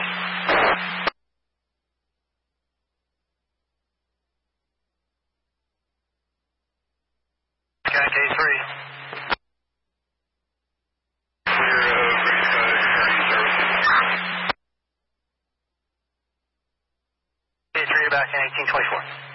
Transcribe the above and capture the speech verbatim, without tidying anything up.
K three. K three, you're back in eighteen twenty-four.